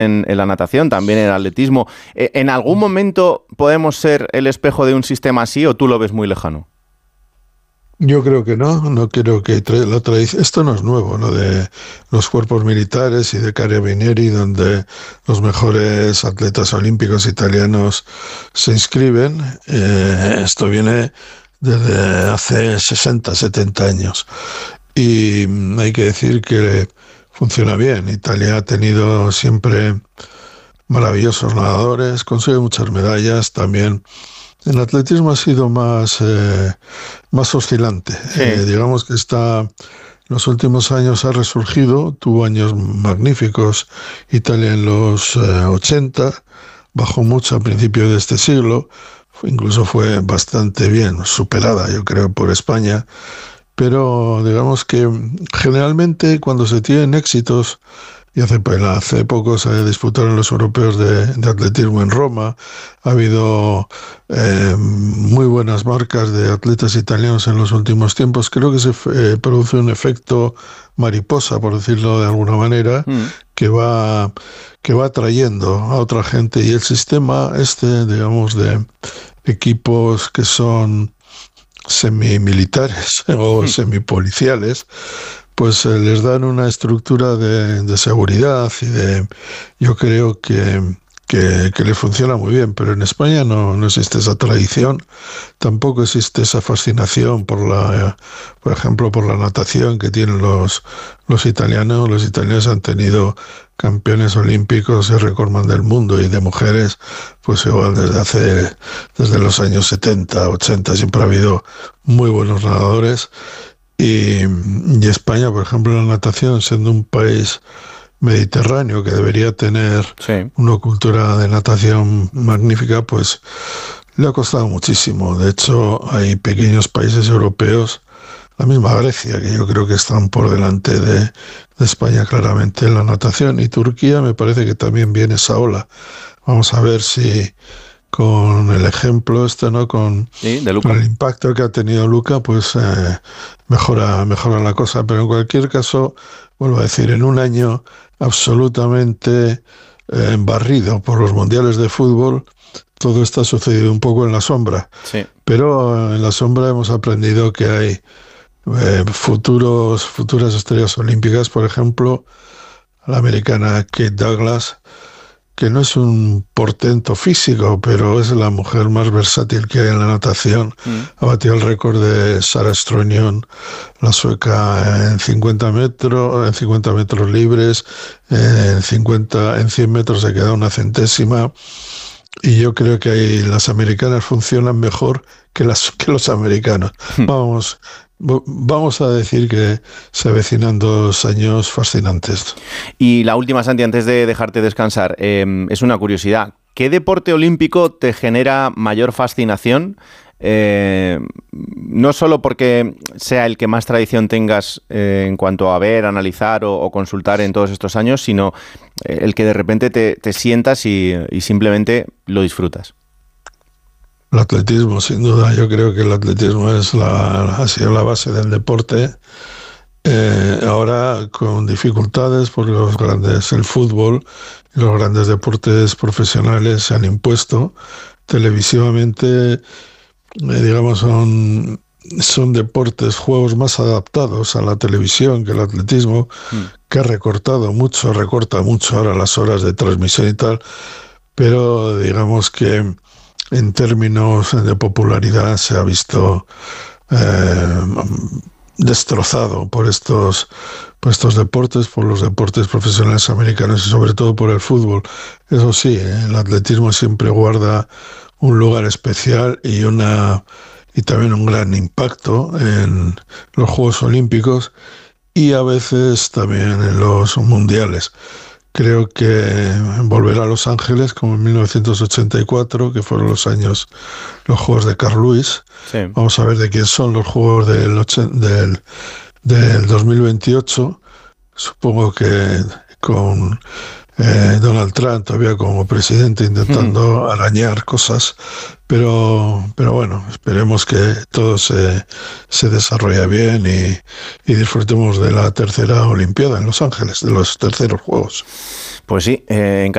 en la natación, también en el atletismo. ¿En algún momento podemos ser el espejo de un sistema así o tú lo ves muy lejano? Yo creo que no creo que la tradición, esto no es nuevo, lo de los cuerpos militares y de Carabinieri, donde los mejores atletas olímpicos italianos se inscriben. Esto viene desde hace 60, 70 años. Y hay que decir que funciona bien. Italia ha tenido siempre maravillosos nadadores, consigue muchas medallas también. En atletismo ha sido más oscilante. Sí. Digamos que en los últimos años ha resurgido, tuvo años magníficos Italia en los 80, bajó mucho a principios de este siglo, incluso fue bastante bien superada, yo creo, por España. Pero digamos que generalmente cuando se tienen éxitos, y hace poco se disputaron los europeos de atletismo en Roma, ha habido muy buenas marcas de atletas italianos en los últimos tiempos. Creo que se produce un efecto mariposa, por decirlo de alguna manera, que va atrayendo a otra gente, y el sistema digamos, de equipos que son semimilitares o semipoliciales, pues les dan una estructura de seguridad y yo creo que les funciona muy bien, pero en España no existe esa tradición, tampoco existe esa fascinación por ejemplo, por la natación que tienen los italianos. Los italianos han tenido campeones olímpicos y recordman del mundo, y de mujeres, pues igual desde los años 70, 80, siempre ha habido muy buenos nadadores. Y España, por ejemplo, en la natación, siendo un país mediterráneo que debería tener una cultura de natación magnífica, pues le ha costado muchísimo. De hecho, hay pequeños países europeos, la misma Grecia, que yo creo que están por delante de España claramente en la natación, y Turquía me parece que también viene esa ola. Vamos a ver si con el ejemplo ¿no? Con el impacto que ha tenido Luca, pues mejora la cosa. Pero en cualquier caso, vuelvo a decir, en un año absolutamente barrido por los mundiales de fútbol, todo esto ha sucedido un poco en la sombra. Sí. Pero en la sombra hemos aprendido que hay futuras estrellas olímpicas, por ejemplo, la americana Kate Douglas, que no es un portento físico, pero es la mujer más versátil que hay en la natación. Ha batido el récord de Sara Stronion, la sueca, en 50 metros libres, en 100 metros se queda una centésima. Y yo creo que ahí las americanas funcionan mejor que los americanos. Vamos a decir que se avecinan 2 años fascinantes. Y la última, Santi, antes de dejarte descansar, es una curiosidad. ¿Qué deporte olímpico te genera mayor fascinación? No solo porque sea el que más tradición tengas en cuanto a ver, analizar o consultar en todos estos años, sino el que de repente te sientas y simplemente lo disfrutas. El atletismo, sin duda. Yo creo que el atletismo ha sido la base del deporte. Ahora con dificultades, porque el fútbol y los grandes deportes profesionales se han impuesto televisivamente. Digamos, son deportes, juegos más adaptados a la televisión que el atletismo, que recorta mucho ahora las horas de transmisión y tal, pero digamos que en términos de popularidad se ha visto destrozado por estos deportes, por los deportes profesionales americanos y sobre todo por el fútbol. Eso sí, el atletismo siempre guarda un lugar especial y también un gran impacto en los Juegos Olímpicos y a veces también en los mundiales. Creo que volverá a Los Ángeles como en 1984, que fueron los Juegos de Carl Lewis. Sí. Vamos a ver de quién son los Juegos del 2028. Supongo que con Donald Trump todavía como presidente intentando arañar cosas, pero bueno, esperemos que todo se desarrolle bien y disfrutemos de la tercera Olimpiada en Los Ángeles, de los terceros Juegos. Pues sí,